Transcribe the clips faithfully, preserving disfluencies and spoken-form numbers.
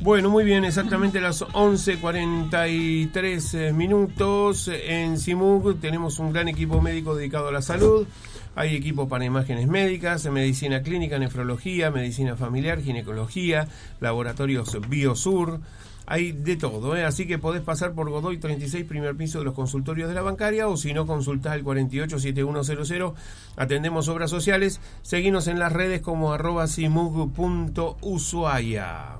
Bueno, muy bien, exactamente las once cuarenta y tres minutos. En CIMUC tenemos un gran equipo médico dedicado a la salud. Hay equipo para imágenes médicas, medicina clínica, nefrología, medicina familiar, ginecología, laboratorios Biosur. Hay de todo, ¿eh? Así que podés pasar por Godoy treinta y seis, primer piso de los consultorios de la bancaria, o si no, consultás el cuarenta y ocho setenta y uno cero cero. Atendemos obras sociales. Seguinos en las redes como arroba cimug punto ushuaia.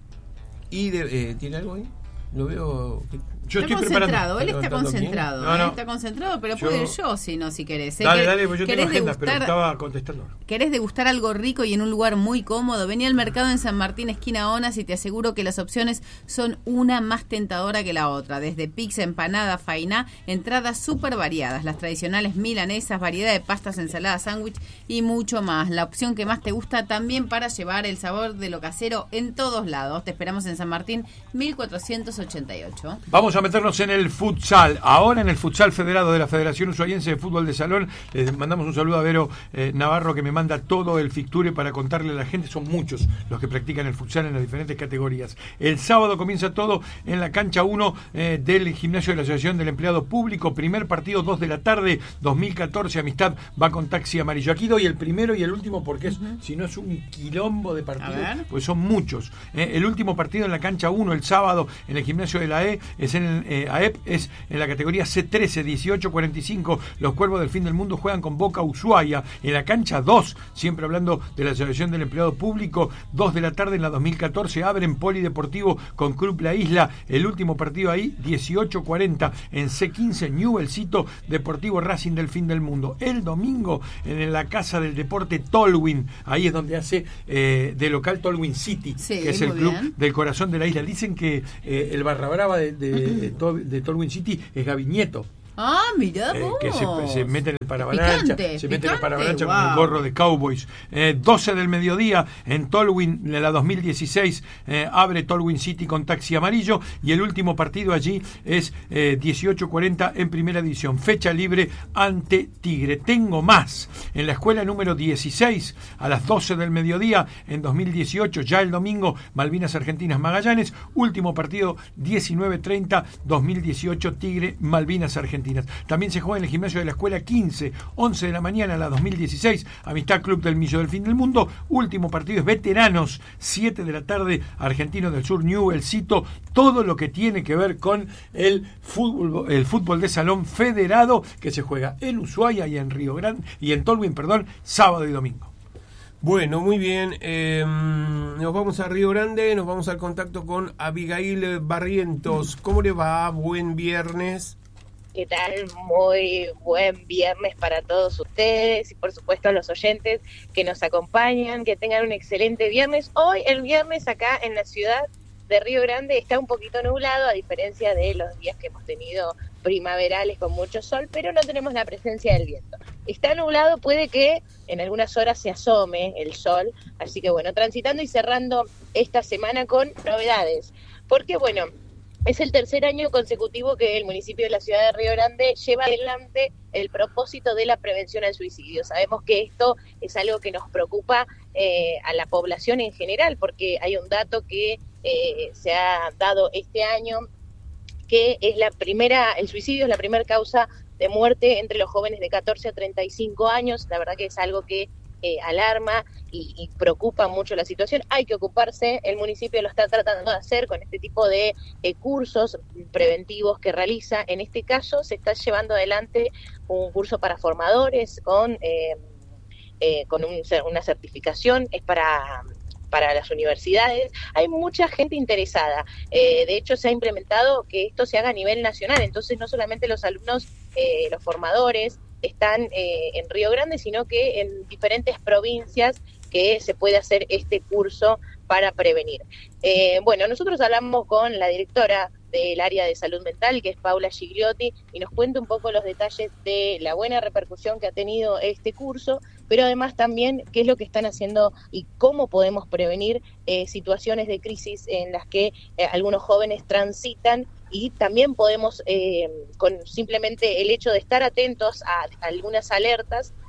¿Y de, eh, tiene algo ahí? Lo veo... Yo está estoy concentrado, preparando. él está concentrado, no, no. ¿eh? está concentrado, pero Yo... puedo ir yo si no, si querés. Dale, ¿eh? dale, pues yo tengo agenda, degustar, pero estaba contestando. ¿Querés degustar algo rico y en un lugar muy cómodo? Vení al mercado en San Martín, esquina Onas, y te aseguro que las opciones son una más tentadora que la otra. Desde pizza, empanada, fainá, entradas súper variadas, las tradicionales milanesas, variedad de pastas, ensaladas, sándwich y mucho más. La opción que más te gusta también para llevar el sabor de lo casero en todos lados. Te esperamos en San Martín, mil cuatrocientos ochenta y ocho. Vamos a meternos en el futsal. Ahora en el futsal federado de la Federación Ushuaiense de Fútbol de Salón. Les mandamos un saludo a Vero eh, Navarro, que me manda todo el fixture para contarle a la gente. Son muchos los que practican el futsal en las diferentes categorías. El sábado comienza todo en la cancha uno eh, del gimnasio de la Asociación del Empleado Público. Primer partido, dos de la tarde, dos mil catorce. Amistad va con Taxi Amarillo. Aquí doy el primero y el último porque es, uh-huh. si no es un quilombo de partidos, pues son muchos. Eh, el último partido en la cancha uno el sábado en el gimnasio de la E es en el eh, A E P, es en la categoría C trece, dieciocho cuarenta y cinco. Los Cuervos del Fin del Mundo juegan con Boca Ushuaia en la cancha dos, siempre hablando de la Asociación del Empleado Público. Dos de la tarde en la dos mil catorce abren Polideportivo con Club La Isla. El último partido ahí, dieciocho cuarenta en C quince, Newellcito Deportivo Racing del Fin del Mundo. El domingo en la Casa del Deporte Tolwyn, ahí es donde hace eh, de local Tolwyn City, sí, que es el club bien. Del corazón de la isla. Dicen que eh, el barra brava de, de, de, de, de Tolwyn City es Gaby Nieto. Ah, mirá vos. Eh, que se, se mete en el paravalancha, picante, se mete picante, en el paravalancha wow. con el gorro de Cowboys. Eh, doce del mediodía en Tolwyn, en la dos mil dieciséis, eh, abre Tolwyn City con Taxi Amarillo, y el último partido allí es eh, dieciocho cuarenta en primera división, fecha libre ante Tigre. Tengo más. En la escuela número dieciséis, a las doce del mediodía, en dos mil dieciocho, ya el domingo, Malvinas Argentinas Magallanes, último partido diecinueve treinta, dos mil dieciocho, Tigre Malvinas Argentinas. También se juega en el gimnasio de la escuela quince, once de la mañana, la dos mil dieciséis, Amistad Club del Millo del Fin del Mundo. Último partido es Veteranos, siete de la tarde, Argentinos del Sur, Newellcito. Todo lo que tiene que ver con el fútbol, el fútbol de salón federado, que se juega en Ushuaia y en Río Grande, y en Tolwyn, perdón, sábado y domingo. Bueno, muy bien. Eh, nos vamos a Río Grande, nos vamos al contacto con Abigail Barrientos. ¿Cómo le va? Buen viernes. ¿Qué tal? Muy buen viernes para todos ustedes y por supuesto a los oyentes que nos acompañan, que tengan un excelente viernes. Hoy el viernes acá en la ciudad de Río Grande está un poquito nublado, a diferencia de los días que hemos tenido primaverales con mucho sol, pero no tenemos la presencia del viento. Está nublado, puede que en algunas horas se asome el sol, así que bueno, transitando y cerrando esta semana con novedades, porque bueno, es el tercer año consecutivo que el municipio de la ciudad de Río Grande lleva adelante el propósito de la prevención al suicidio. Sabemos que esto es algo que nos preocupa eh, a la población en general, porque hay un dato que eh, se ha dado este año, que es la primera, el suicidio es la primera causa de muerte entre los jóvenes de catorce a treinta y cinco años. La verdad que es algo que Eh, alarma y, y preocupa mucho la situación. Hay que ocuparse, el municipio lo está tratando de hacer con este tipo de eh, cursos preventivos que realiza. En este caso se está llevando adelante un curso para formadores con, eh, eh, con un, una certificación, es para... para las universidades. Hay mucha gente interesada. Eh, de hecho, se ha implementado que esto se haga a nivel nacional, entonces no solamente los alumnos, eh, los formadores están eh, en Río Grande, sino que en diferentes provincias que se puede hacer este curso para prevenir. Eh, bueno, nosotros hablamos con la directora del área de salud mental, que es Paula Gigliotti, y nos cuenta un poco los detalles de la buena repercusión que ha tenido este curso, pero además también qué es lo que están haciendo y cómo podemos prevenir eh, situaciones de crisis en las que eh, algunos jóvenes transitan, y también podemos, eh, con simplemente el hecho de estar atentos a, a algunas alertas,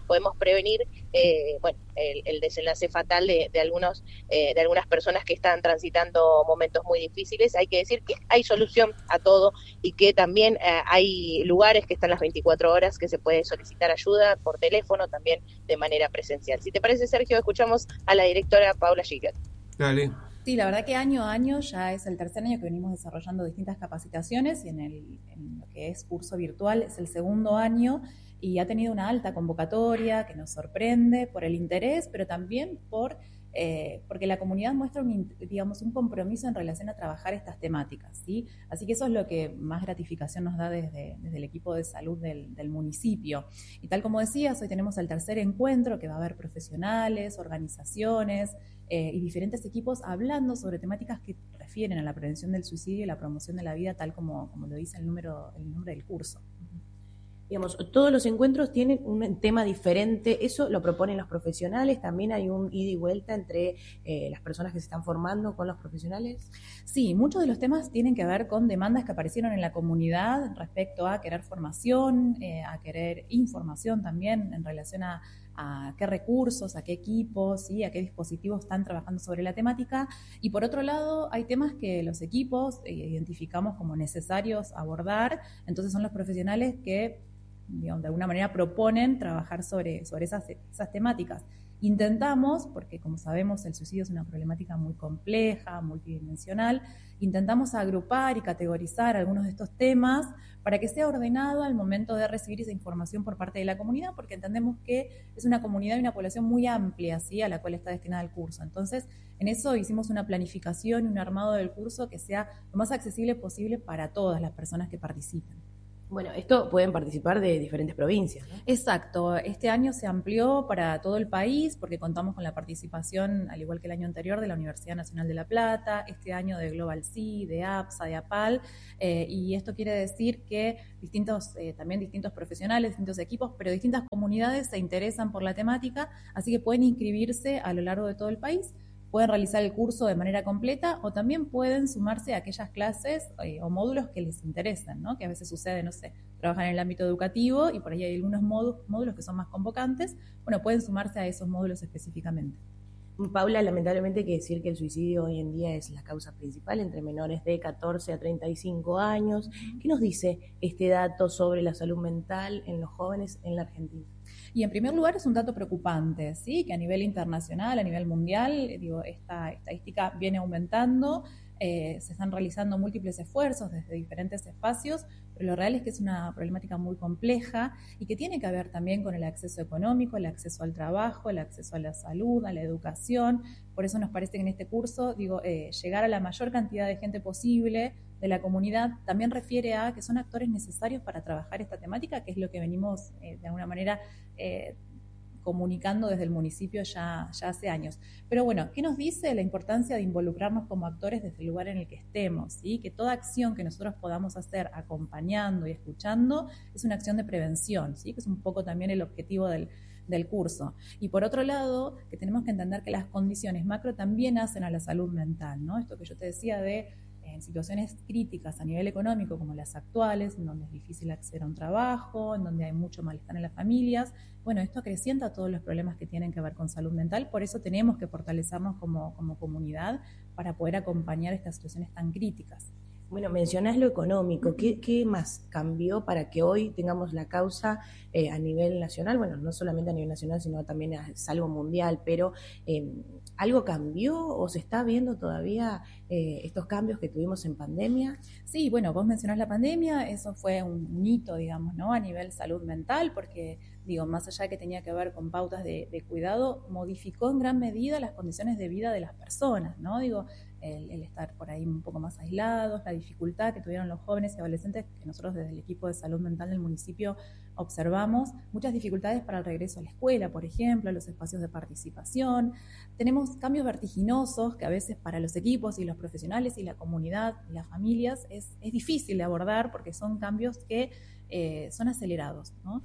podemos prevenir eh, bueno, el, el desenlace fatal de, de, algunos, eh, de algunas personas que están transitando momentos muy difíciles. Hay que decir que hay solución a todo y que también eh, hay lugares que están las veinticuatro horas que se puede solicitar ayuda por teléfono, también de manera presencial. Si te parece, Sergio, escuchamos a la directora Paula Gigliotti. Dale. Sí, la verdad que año a año ya es el tercer año que venimos desarrollando distintas capacitaciones y en, el, en lo que es curso virtual es el segundo año y ha tenido una alta convocatoria que nos sorprende por el interés, pero también por eh, porque la comunidad muestra un, digamos, un compromiso en relación a trabajar estas temáticas, ¿sí? Así que eso es lo que más gratificación nos da desde, desde el equipo de salud del, del municipio. Y tal como decías, hoy tenemos el tercer encuentro que va a haber profesionales, organizaciones, Eh, y diferentes equipos hablando sobre temáticas que refieren a la prevención del suicidio y la promoción de la vida, tal como, como lo dice el número, el nombre del curso. Digamos, todos los encuentros tienen un tema diferente, eso lo proponen los profesionales, también hay un ida y vuelta entre eh, las personas que se están formando con los profesionales. Sí, muchos de los temas tienen que ver con demandas que aparecieron en la comunidad respecto a querer formación, eh, a querer información también en relación a a qué recursos, a qué equipos, ¿sí? A qué dispositivos están trabajando sobre la temática. Y por otro lado, hay temas que los equipos eh, identificamos como necesarios abordar, entonces son los profesionales que, digamos, de alguna manera proponen trabajar sobre, sobre esas, esas temáticas. Intentamos, porque como sabemos el suicidio es una problemática muy compleja, multidimensional, intentamos agrupar y categorizar algunos de estos temas para que sea ordenado al momento de recibir esa información por parte de la comunidad, porque entendemos que es una comunidad y una población muy amplia, ¿sí?, a la cual está destinada el curso. Entonces, en eso hicimos una planificación y un armado del curso que sea lo más accesible posible para todas las personas que participen. Bueno, esto pueden participar de diferentes provincias, ¿no? Exacto. Este año se amplió para todo el país porque contamos con la participación, al igual que el año anterior, de la Universidad Nacional de La Plata, este año de Global C, de APSA, de APAL, eh, y esto quiere decir que distintos, eh, también distintos profesionales, distintos equipos, pero distintas comunidades se interesan por la temática, así que pueden inscribirse a lo largo de todo el país. Pueden realizar el curso de manera completa o también pueden sumarse a aquellas clases eh, o módulos que les interesen, ¿no? Que a veces sucede, no sé, trabajan en el ámbito educativo y por ahí hay algunos módulos, módulos que son más convocantes. Bueno, pueden sumarse a esos módulos específicamente. Paula, lamentablemente hay que decir que el suicidio hoy en día es la causa principal entre menores de catorce a treinta y cinco años. ¿Qué nos dice este dato sobre la salud mental en los jóvenes en la Argentina? Y en primer lugar es un dato preocupante, ¿sí? Que a nivel internacional, a nivel mundial, digo, esta estadística viene aumentando, eh, se están realizando múltiples esfuerzos desde diferentes espacios, pero lo real es que es una problemática muy compleja y que tiene que ver también con el acceso económico, el acceso al trabajo, el acceso a la salud, a la educación. Por eso nos parece que en este curso, digo, eh, llegar a la mayor cantidad de gente posible de la comunidad también refiere a que son actores necesarios para trabajar esta temática, que es lo que venimos eh, de alguna manera eh, comunicando desde el municipio ya, ya hace años. Pero bueno, ¿qué nos dice la importancia de involucrarnos como actores desde el lugar en el que estemos? ¿Sí? Que toda acción que nosotros podamos hacer acompañando y escuchando es una acción de prevención, ¿sí? Que es un poco también el objetivo del, del curso. Y por otro lado, que tenemos que entender que las condiciones macro también hacen a la salud mental, ¿no? Esto que yo te decía de en situaciones críticas a nivel económico como las actuales, en donde es difícil acceder a un trabajo, en donde hay mucho malestar en las familias, bueno, esto acrecienta todos los problemas que tienen que ver con salud mental, por eso tenemos que fortalecernos como, como comunidad para poder acompañar estas situaciones tan críticas. Bueno, mencionás lo económico, ¿qué, qué más cambió para que hoy tengamos la causa eh, a nivel nacional? Bueno, no solamente a nivel nacional, sino también es algo mundial, pero eh, ¿algo cambió o se está viendo todavía eh, estos cambios que tuvimos en pandemia? Sí, bueno, vos mencionás la pandemia, eso fue un hito, digamos, ¿no? A nivel salud mental, porque, digo, más allá de que tenía que ver con pautas de, de cuidado, modificó en gran medida las condiciones de vida de las personas, ¿no? Digo, El, el estar por ahí un poco más aislados, la dificultad que tuvieron los jóvenes y adolescentes, que nosotros desde el equipo de salud mental del municipio observamos, muchas dificultades para el regreso a la escuela, por ejemplo, los espacios de participación. Tenemos cambios vertiginosos que a veces para los equipos y los profesionales y la comunidad y las familias es, es difícil de abordar porque son cambios que eh, son acelerados, ¿no?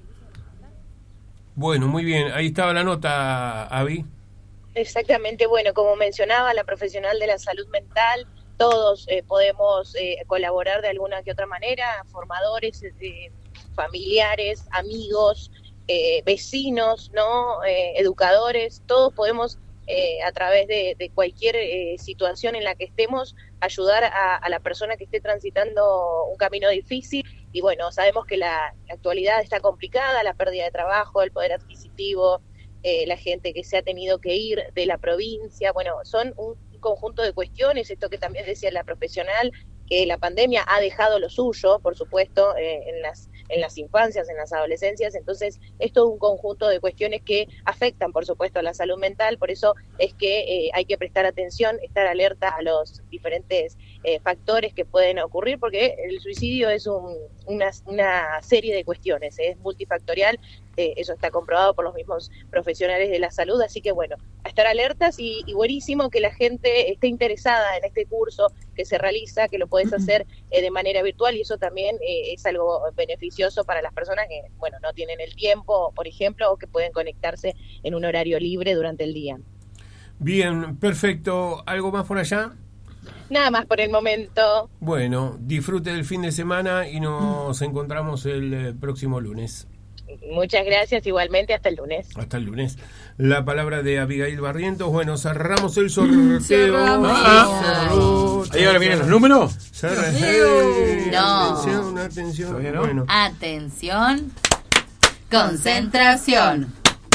Bueno, muy bien, ahí estaba la nota, Avi. Exactamente, bueno, como mencionaba la profesional de la salud mental, todos eh, podemos eh, colaborar de alguna que otra manera, formadores, eh, familiares, amigos, eh, vecinos, ¿no? Eh, educadores, todos podemos eh, a través de, de cualquier eh, situación en la que estemos ayudar a, a la persona que esté transitando un camino difícil. Y bueno, sabemos que la, la actualidad está complicada, la pérdida de trabajo, el poder adquisitivo, eh, la gente que se ha tenido que ir de la provincia, bueno, son un conjunto de cuestiones, esto que también decía la profesional, que la pandemia ha dejado lo suyo, por supuesto, eh, en las en las infancias, en las adolescencias, entonces es todo un conjunto de cuestiones que afectan, por supuesto, a la salud mental, por eso es que eh, hay que prestar atención, estar alerta a los diferentes eh, factores que pueden ocurrir, porque el suicidio es un, una, una serie de cuestiones, ¿eh? Es multifactorial, eh, eso está comprobado por los mismos profesionales de la salud, así que bueno, a estar alertas y, y buenísimo que la gente esté interesada en este curso que se realiza, que lo podés hacer eh, de manera virtual, y eso también eh, es algo beneficioso para las personas que, bueno, no tienen el tiempo, por ejemplo, o que pueden conectarse en un horario libre durante el día. Bien, perfecto. ¿Algo más por allá? Nada más por el momento. Bueno, disfrute del fin de semana y nos encontramos el eh, próximo lunes. Muchas gracias, igualmente, hasta el lunes. Hasta el lunes. La palabra de Abigail Barrientos. Bueno, cerramos el sorteo. Cerramos. Ah, cerró. ¿Ahí ahora vienen los números? Cerré. No. Atención, atención. ¿Todavía no? Bueno. Atención. Concentración.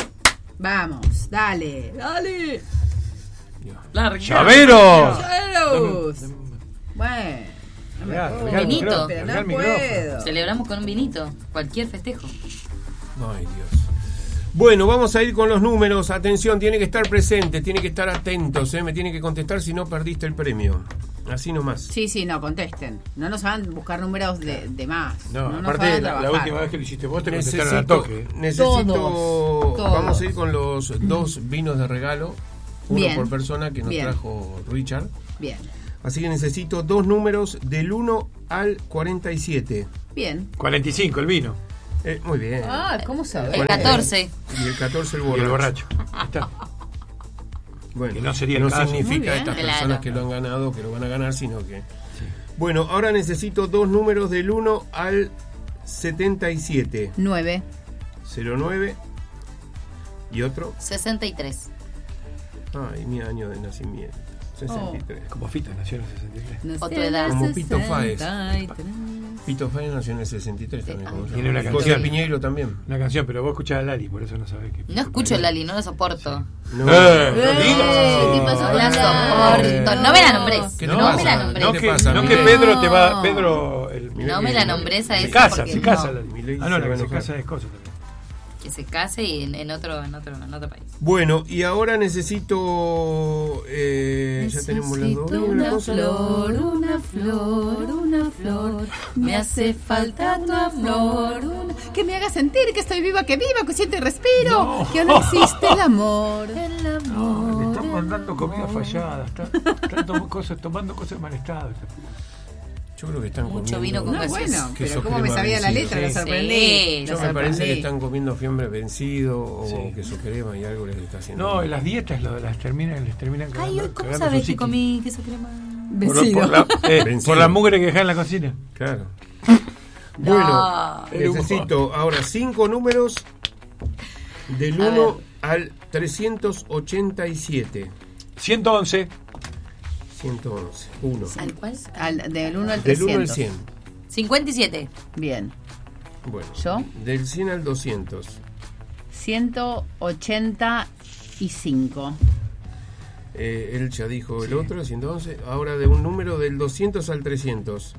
Vamos, dale. Dale. Larga. ¡Llavero! ¡Llaveros! Bueno. No me Mirá, puedo, mirá el vinito, micrófono, pero mirá no el micrófono. puedo. Celebramos con un vinito, cualquier festejo. Ay, Dios. Bueno, vamos a ir con los números. Atención, tiene que estar presente, tiene que estar atentos, ¿eh? Me tiene que contestar si no perdiste el premio. Así nomás. Sí, sí, no, contesten. No nos hagan buscar números de, de más. No, no nos aparte, hagan la, la trabajar. última vez que lo hiciste vos te contestaron Necesito, al toque. necesito Todos, todos. vamos a ir con los dos vinos de regalo, uno Bien. por persona que nos Bien. trajo Richard. Bien, Así que necesito dos números del uno al cuarenta y siete. bien. cuarenta y cinco el vino. Eh, muy bien. Ah, ¿cómo sabes? El catorce. Y el catorce el Y borracho. el borracho. Ahí está. Bueno, Que no sería el no caso. Muy significa bien. estas Claro. personas que lo han ganado, que lo van a ganar, sino que... Bueno, ahora necesito dos números del uno al setenta y siete. Nueve. cero nueve. Y otro. sesenta y tres. Ay, mi año de nacimiento. sesenta y tres. Como Fita nació en el sesenta y tres. No O tu sé, edad. Como Pito Páez. sesenta y tres. Pito Páez nació en el sesenta y tres también. como Tiene yo. una Y canción. José Piñeiro también. Una canción, pero vos escuchás a Lali, por eso no sabés qué. No escucho el Lali, no lo soporto. No, Eh, no no digas. Eh, ¿qué pasó No con la Lali? soporto. No me la nombres. ¿Qué No, te me pasa? la nombres. No ¿Qué que, pasa, no que Miguel? Pedro te va. Pedro. El, No me la nombres a se esa casa, porque se casa no. Lali. Milei Ah, no, se la va a que se enojar. casa es cosa también. Que se case y en, en otro, en otro, en otro país. Bueno, y ahora necesito... Eh, ya tenemos las dos. Necesito una flor, una flor, una flor. Me hace falta tu flor. una- Que me haga sentir que estoy viva, que viva, que siento y respiro. No. Que no existe el amor. El No, amor. le están mandando comida fallada. Está, están tom- cosas, tomando cosas en mal estado. Yo creo que están Mucho comiendo... vino con No, gaseosa. bueno, Queso pero ¿cómo me crema sabía la vencido. letra? Lo Sí. sorprendí. Sí. lo Yo me parece que sorprendí. están comiendo fiambre vencido o Sí. queso crema y algo les está haciendo. No, las dietas lo, las terminan, les terminan Ay, cagando- hoy, ¿cómo cagando sabes su que psiquis. comí queso crema? Por, Vencido. por la, eh, Vencido. por la mugre que deja en la cocina. Claro. No. Bueno, el humo. necesito ahora cinco números del A uno ver. al trescientos ochenta y siete. ciento once. ciento once. uno. ¿Al cuál? Al- del uno al Del uno al trescientos. cien. cincuenta y siete. Bien. Bueno. ¿Yo? Del cien al doscientos. ciento ochenta y cinco. Eh, él ya dijo el otro, ciento once. Ahora de un número del doscientos al trescientos.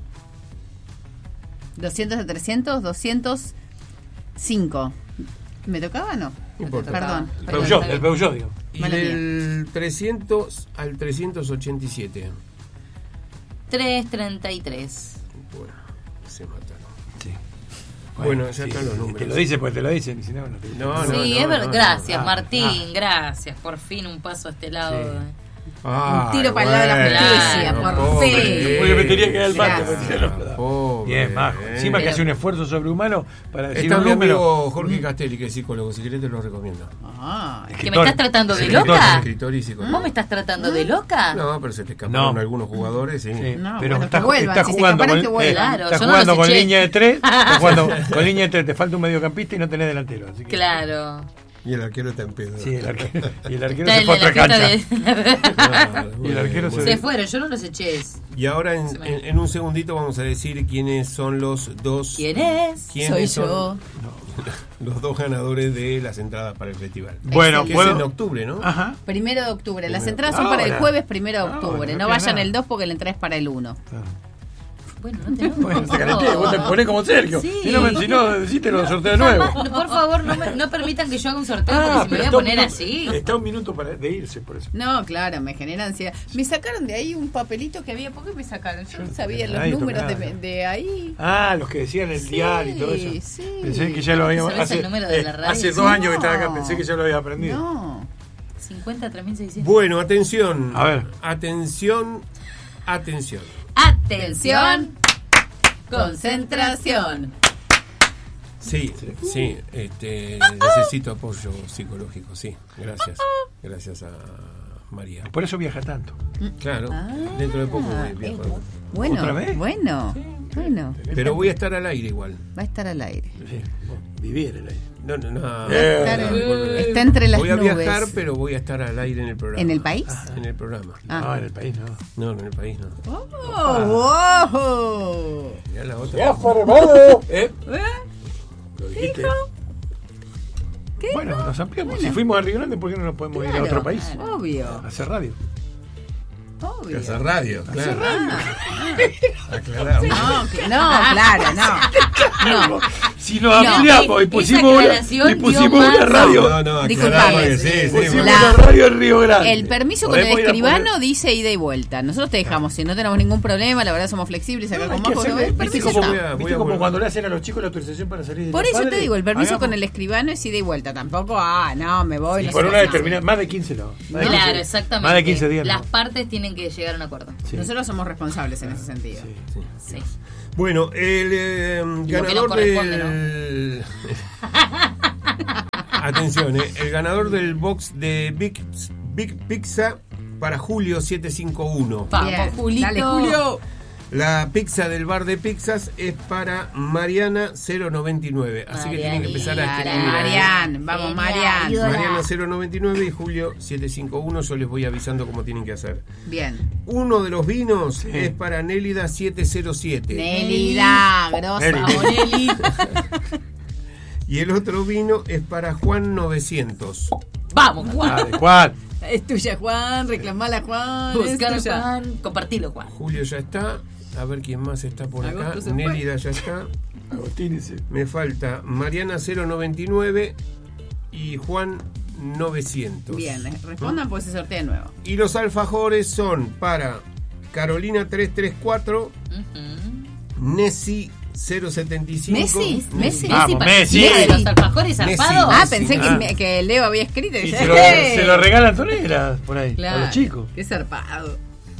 doscientos a trescientos, doscientos cinco. ¿Me tocaba o no? No importa. Perdón. El perdón. Peugeot, el Peugeot, digo. Y Mala del trescientos al trescientos ochenta y siete. trescientos treinta y tres. Bueno, se mataron. Sí. Bueno, ya están los y números. Te lo dice porque te lo dicen. Y si no, no te No, sí, no, es verdad. no, Gracias, no. Martín, Ah. gracias. Por fin un paso a este lado. Sí. de- Ay, Un tiro para el lado de la bueno, justicia, por pobre. fin. Porque me tenía que dar el mate. Gracias. porque si no- Pobre, Bien, majo. eh. Encima que hace un esfuerzo sobrehumano para decir Está un mi número. amigo Jorge Castelli, que es psicólogo. Si querés te lo recomiendo. Ah, ¿Que me estás tratando de Escritor. loca? Escritor y psicólogo. ¿Vos me estás tratando de loca? No, pero se te escaparon No. algunos jugadores, sí. Sí, No, pero bueno, está, que vuelvan, está si se jugando escaparan, con, que vuelvan. Claro, está yo no jugando los con eché. línea de tres. Está jugando con línea de tres. Te falta un mediocampista y no tenés delantero. Así que, Claro. Y el arquero está en pedo. Sí, el arquero, y el arquero Está se el fue a de la otra fiesta cancha. de... Claro, Y el arquero bueno. Se fueron, yo no los eché. Y ahora en, en- en un segundito vamos a decir quiénes son los dos. ¿Quién es? quiénes soy son yo. los dos ganadores de las entradas para el festival. Bueno, Que puedo. es en octubre, ¿no? Ajá. Primero de octubre. Las Primero. entradas son para el Ahora. jueves primero de Ahora, octubre. no No queda vayan nada. el dos porque la entrada es para el uno. Bueno, no te Bueno, te calenté, vos te ponés como Sergio. Sí. Si no, me- si no deciste los sorteos nuevos. Jamás- por favor, no, me- no permitan que yo haga un sorteo Ah, porque si me pero voy a está un poner minuto- así. Está un minuto para de irse, por eso. No, claro, me genera ansiedad. Me sacaron de ahí un papelito que había. ¿Por qué me sacaron? Yo no sabía los Ahí, números de, tocaba. de ahí. Ah, los que decían el Sí, diario y todo eso. sí. Pensé que ya lo había ¿Sabés hace, el número de la eh, radio? hace dos No. años que estaba acá, pensé que ya lo había aprendido. No. cincuenta tres mil seiscientos. Bueno, atención. A ver. Atención. Atención. Atención. Concentración. Sí, sí, este, necesito apoyo psicológico, sí. Gracias. Gracias a María. Por eso viaja tanto. Claro, Ah, dentro de poco voy, viajo. Bueno, ¿Otra vez? bueno, bueno. Pero voy a estar al aire igual. Va a estar al aire. Sí, vivir el aire. No, no, no. Eh. Estar en- Eh. está entre las Voy a nubes. viajar, pero voy a estar al aire en el programa. ¿En el país? En el programa. Ah. No, en el país no. No, no en el país, no. Oh, oh. Mirá la otra. ¿Eh? Lo dijiste. Bueno, nos ampliamos. Si fuimos a Río Grande, ¿por qué no nos podemos ir a Claro, otro país? Obvio, A hacer radio. obvio. Casa Radio, claro. Ah, Aclaramos. no, que- no, claro, no. No. Si nos No, ampliamos y esa pusimos una, aclaración y dio pusimos más. una radio. No, no, Disculpame. aclaramos que sí, sí. Pusimos La- una radio en Río Grande. El permiso con el Podemos ir a escribano poner- dice ida y vuelta. Nosotros te dejamos, si no tenemos ningún problema, la verdad somos flexibles acá No, con hay que Majo. hacerle- El ¿viste permiso como, está. voy a- ¿viste voy a como volver. cuando le hacen a los chicos la autorización para salir de Por los eso te padres? digo, el permiso Hagamos. con el escribano es ida y vuelta. Tampoco, ah, no, me voy. Y no por sé una qué. determinada, más de quince no. Más de Claro, quince. exactamente. Más de quince días. Las no. partes tienen que llegar a un acuerdo. Sí. Nosotros somos responsables en ese sentido. Sí. Sí. Bueno, el eh, que ganador nos corresponde, del... Atención, eh, el ganador del box de Big, Big Pizza para Julio setecientos cincuenta y uno. Vamos, Bien. Julito. Dale, Julio. La pizza del bar de pizzas es para Mariana cero noventa y nueve. Así que tienen que empezar a escribir. ¿eh? Marian, vamos, Marian. Mariana cero noventa y nueve y Julio setecientos cincuenta y uno. Yo les voy avisando cómo tienen que hacer. Bien. Uno de los vinos es para Nélida setecientos siete. Nelida, grosa. Nelly. Vamos, Nelly. Y el otro vino es para Juan novecientos. Vamos, Juan. Dale, Juan. Es tuya, Juan. Reclamala, Juan. Buscar es tuya. Juan. Compartilo, Juan. Julio ya está. A ver quién más está por acá. Agosto se fue. Nélida ya está. Agustín ese. Me falta Mariana cero noventa y nueve y Juan novecientos. Bien, respondan pues se sortea de nuevo. Y los alfajores son para Carolina trescientos treinta y cuatro, Ujú. Nessie cero setenta y cinco. ¿Messi? ¿Messi? Vamos, para- Messi. ¿de los alfajores Messi. zarpados? Ah, sí, pensé ah. que, que Leo había escrito. Y Y se lo, se lo regala Antonella por ahí, Claro. a los chicos. Qué zarpado.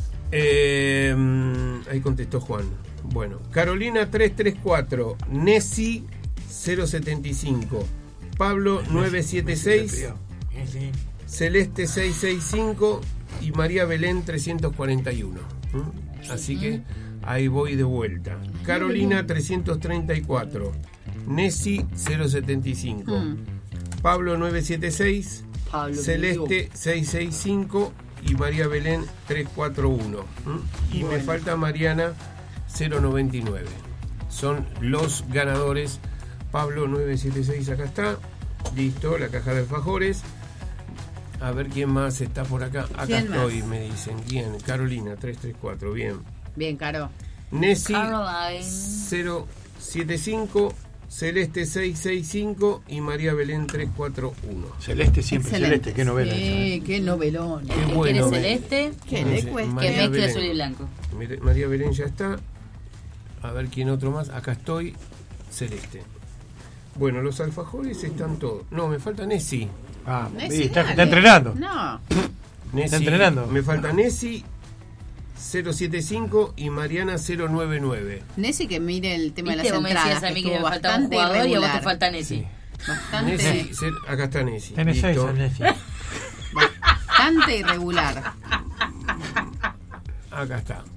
Eh, ahí contestó Juan. Bueno, Carolina trescientos treinta y cuatro, Nessie cero setenta y cinco, Pablo novecientos setenta y seis, Celeste seiscientos sesenta y cinco y María Belén trescientos cuarenta y uno. ¿Mm? Así que ahí voy de vuelta. Carolina trescientos treinta y cuatro, Nessie cero setenta y cinco, Mm. Pablo novecientos setenta y seis, Pablo, Celeste seiscientos sesenta y cinco y María Belén trescientos cuarenta y uno. ¿Mm? Y me falta Mariana cero noventa y nueve. Son los ganadores. Pablo novecientos setenta y seis, acá está. Listo, la caja de alfajores. A ver quién más está por acá. Acá ¿Quién estoy, más? me dicen. ¿Quién? Carolina trescientos treinta y cuatro, bien. Bien, Caro. Nessie Caroline. cero setenta y cinco, Celeste seiscientos sesenta y cinco y María Belén trescientos cuarenta y uno. Celeste siempre, Excelente. Celeste, qué novela esa, ¿eh? Sí, qué novelón. Qué ¿Quién bueno. es me- celeste? ¿Qué me le dice cuesta? Que María mezcla Belén. azul y blanco. Mire, María Belén ya está. A ver quién otro más. Acá estoy. Celeste. Bueno, los alfajores están todos. No, me falta Nessie. Ah, No es sí, está, igual, está ¿eh? entrenando. No. Nessi, Está entrenando. Me falta Nessi cero setenta y cinco y Mariana cero noventa y nueve. Nessi que mire el tema de Viste, las vos me entradas, decías a que mí que estuvo me faltaba un bastante jugador y a vos te irregular. falta Nessi. Sí. Bastante, Nessi, ser- acá está Nessi. Tenés seis, Listo. el Nessi. bastante irregular. Acá está. Acá.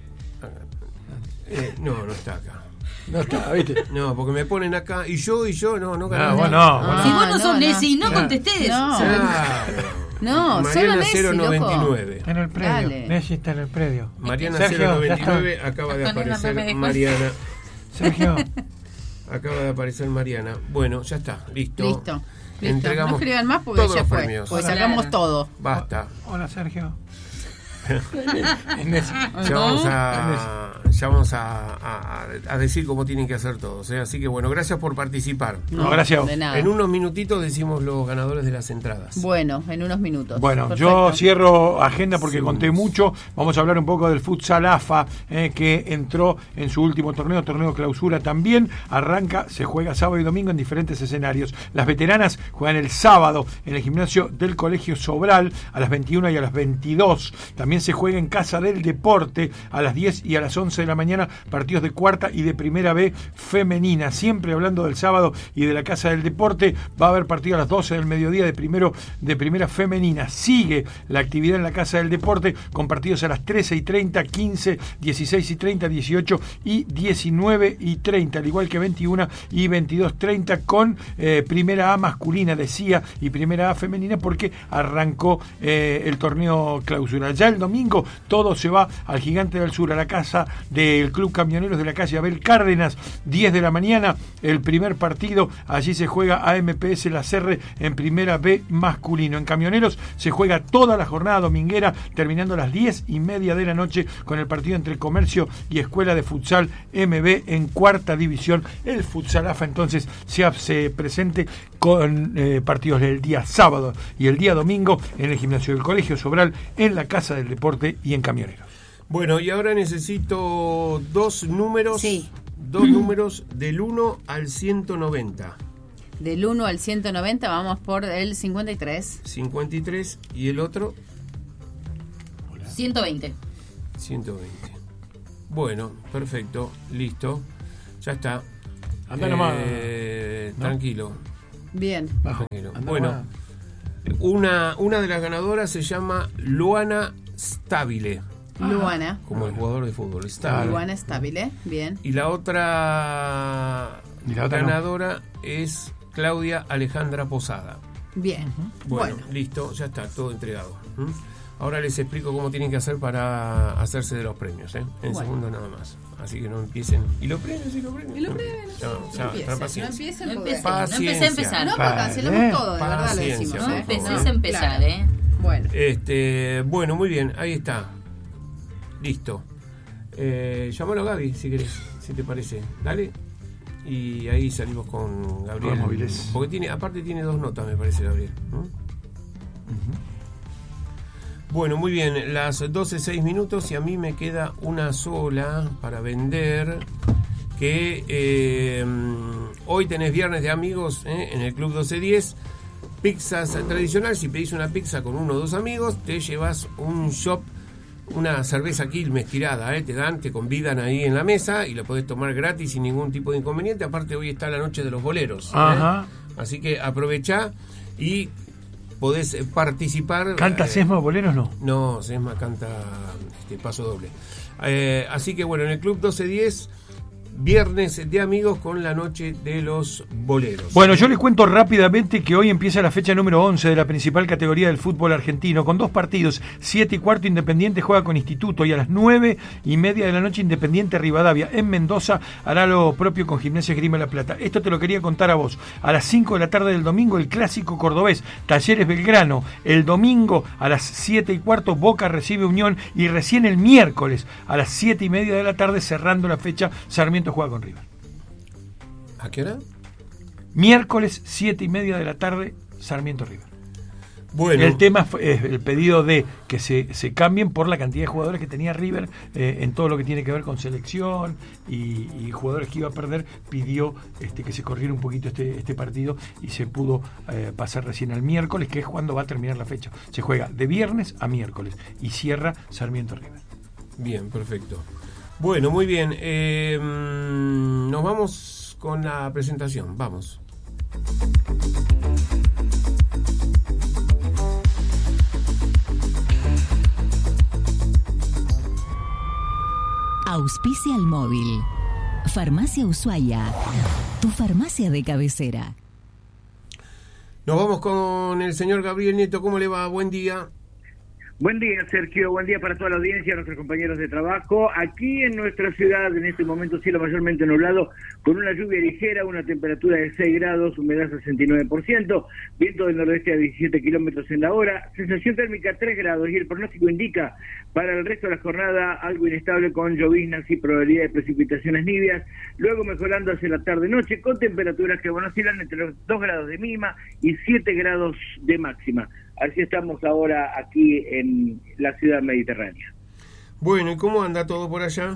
Eh, no, no está acá. No está, ¿viste? No, porque me ponen acá y yo y yo, no, no Ah, ganamos. bueno, no, bueno. Si vos no no, sos no. Nessi, no, Ah. contestés. No. Claro. No, Mariana solo Nessi, cero noventa y loco. nueve. Está en el predio. Dale. Nessi está en el predio. Mariana Sergio, cero ya noventa y nueve, está. acaba de Con una aparecer meme de Mariana. Sergio, Acaba de aparecer Mariana. Bueno, ya está, listo. Listo. Listo. Entregamos No escriban más porque todos ya los fue. premios. Pues Claro. sacamos todo. Basta. hola Sergio. Es Nessi. Ya vamos a, ya vamos a, a- a decir cómo tienen que hacer todos, ¿eh? Así que bueno, gracias por participar. No, gracias a vos. De nada. En unos minutitos decimos los ganadores de las entradas. Bueno, en unos minutos. Bueno, Perfecto. yo cierro agenda porque Sí. conté mucho. Vamos a hablar un poco del futsal A F A, eh, que entró en su último torneo, torneo clausura también. Arranca, se juega sábado y domingo en diferentes escenarios. Las veteranas juegan el sábado en el gimnasio del Colegio Sobral a las veintiuna y a las veintidós. También se juega en Casa del Deporte a las diez y a las once de la mañana, partidos de cuarta y de primera B femenina. Siempre hablando del sábado y de la Casa del Deporte, va a haber partido a las doce del mediodía de primero de primera femenina. Sigue la actividad en la Casa del Deporte con partidos a las trece y treinta, quince, dieciséis y treinta, dieciocho y diecinueve y treinta, al igual que veintiuna y veintidós treinta con eh, primera A masculina, decía, y primera A femenina, porque arrancó eh, el torneo clausura. Ya el domingo todo se va al Gigante del Sur, a la casa del Club Camioneros de la calle Abel Cárdenas, diez de la mañana, el primer partido. Allí se juega A M P S La Serre en primera B masculino. En Camioneros se juega toda la jornada dominguera, terminando a las diez y media de la noche con el partido entre Comercio y Escuela de Futsal M B en cuarta división. El Futsal A F A entonces se hace presente con eh, partidos del día sábado y el día domingo en el gimnasio del Colegio Sobral, en la Casa del Deporte y en Camioneros. Bueno, y ahora necesito dos números. Sí. Dos números del uno al ciento noventa. Del uno al ciento noventa vamos por el cincuenta y tres. cincuenta y tres y el otro ciento veinte. ciento veinte. Bueno, perfecto, listo. Ya está. Anda nomás. Eh, ¿No? Tranquilo. Bien. Bajo. tranquilo. Anda Bueno, nomás. una, una de las ganadoras se llama Luana Stabile, Luana. como el jugador de fútbol. Stabile. Luana Stabile. Bien. Y la otra, Y la otra no. ganadora es Claudia Alejandra Posada. Bien. Bueno, Bueno. listo, ya está, todo entregado. ¿Mm? Ahora les explico cómo tienen que hacer para hacerse de los premios, ¿eh? En Bueno. segundo nada más. Así que no empiecen. ¿Y los premios? ¿Y los premios? Y los No, premios. no, No ya, empiecen, tra- no paciencia. empiecen No porque- empecé, no Paciencia. empecé a empezar. No, porque Vale. cancelamos todo, de verdad lo Paciencia, decimos. por ¿eh? No empecé favor. a empezar, Claro. ¿eh? Bueno. Este, bueno, muy bien, ahí está. Listo. Eh, llámalo a Gaby, si querés, si te parece. Dale. Y ahí salimos con Gabriel. Con móviles. Porque tiene, aparte tiene dos notas, me parece, Gabriel. ¿no? Bueno, muy bien, las doce seis minutos y a mí me queda una sola para vender, que eh, hoy tenés viernes de amigos ¿eh? en el Club doce diez, pizzas tradicional. Si pedís una pizza con uno o dos amigos, te llevas un shop, una cerveza Quilmes tirada, ¿eh? te dan, te convidan ahí en la mesa y la podés tomar gratis sin ningún tipo de inconveniente. Aparte hoy está la noche de los boleros, ¿eh? Ajá. Así que aprovechá y podés eh, participar. ¿Canta eh, Sesma Boleros? No. No, Sesma canta este, paso doble. Eh, así que bueno, en el Club doce diez, viernes de amigos con la noche de los boleros. Bueno, yo les cuento rápidamente que hoy empieza la fecha número once de la principal categoría del fútbol argentino, con dos partidos. Siete y cuarto Independiente juega con Instituto, y a las nueve y media de la noche Independiente Rivadavia. En Mendoza hará lo propio con Gimnasia Esgrima La Plata. Esto te lo quería contar a vos. A las cinco de la tarde del domingo, el clásico cordobés, Talleres Belgrano. El domingo a las siete y cuarto Boca recibe Unión, y recién el miércoles a las siete y media de la tarde, cerrando la fecha, Sarmiento juega con River. ¿A qué hora? Miércoles, siete y media de la tarde, Sarmiento River. Bueno. El tema fue es el pedido de que se, se cambien por la cantidad de jugadores que tenía River eh, en todo lo que tiene que ver con selección y, y jugadores que iba a perder, pidió este, que se corriera un poquito este, este partido y se pudo eh, pasar recién al miércoles, que es cuando va a terminar la fecha. Se juega de viernes a miércoles y cierra Sarmiento River. Bien, perfecto. Bueno, muy bien. Eh, nos vamos con la presentación. Vamos. Auspicia al móvil. Farmacia Ushuaia, tu farmacia de cabecera. Nos vamos con el señor Gabriel Nieto. ¿Cómo le va? Buen día. Buen día, Sergio. Buen día para toda la audiencia, nuestros compañeros de trabajo. Aquí en nuestra ciudad, en este momento, cielo mayormente nublado, con una lluvia ligera, una temperatura de seis grados, humedad sesenta y nueve por ciento, viento del noroeste a diecisiete kilómetros en la hora, sensación térmica tres grados, y el pronóstico indica para el resto de la jornada algo inestable con lloviznas y probabilidad de precipitaciones nivias, luego mejorando hacia la tarde-noche, con temperaturas que van a oscilar entre los dos grados de mínima y siete grados de máxima. Así estamos ahora aquí en la ciudad mediterránea. Bueno, ¿y cómo anda todo por allá?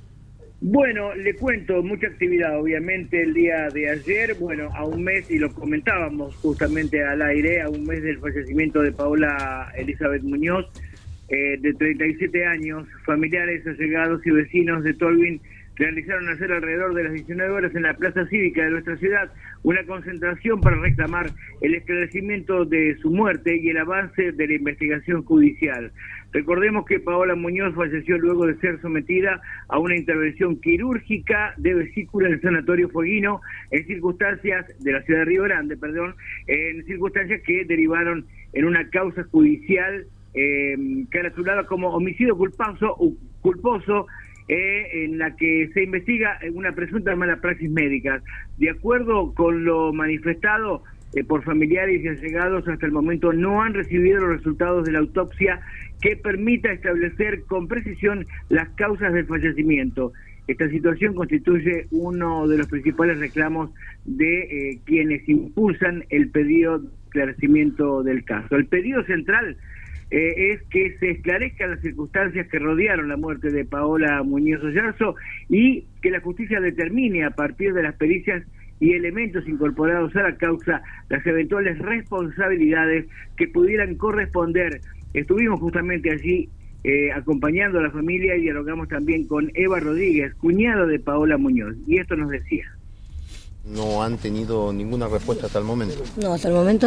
Bueno, le cuento, mucha actividad obviamente el día de ayer, bueno, a un mes, y lo comentábamos justamente al aire, a un mes del fallecimiento de Paola Elizabeth Muñoz, eh, de treinta y siete años, familiares, allegados y vecinos de Tolwyn realizaron ayer alrededor de las diecinueve horas en la plaza cívica de nuestra ciudad una concentración para reclamar el esclarecimiento de su muerte y el avance de la investigación judicial. Recordemos que Paola Muñoz falleció luego de ser sometida a una intervención quirúrgica de vesícula en el Sanatorio Fueguino, en circunstancias de la ciudad de Río Grande, perdón, en circunstancias que derivaron en una causa judicial eh, caratulada como homicidio culposo, culposo Eh, en la que se investiga una presunta mala praxis médica. De acuerdo con lo manifestado eh, por familiares y allegados, hasta el momento no han recibido los resultados de la autopsia que permita establecer con precisión las causas del fallecimiento. Esta situación constituye uno de los principales reclamos de eh, quienes impulsan el pedido de esclarecimiento del caso. El pedido central Eh, es que se esclarezcan las circunstancias que rodearon la muerte de Paola Muñoz Oyarzo y que la justicia determine a partir de las pericias y elementos incorporados a la causa las eventuales responsabilidades que pudieran corresponder. Estuvimos justamente allí eh, acompañando a la familia y dialogamos también con Eva Rodríguez, cuñada de Paola Muñoz, y esto nos decía. No han tenido ninguna respuesta hasta el momento. No, hasta el momento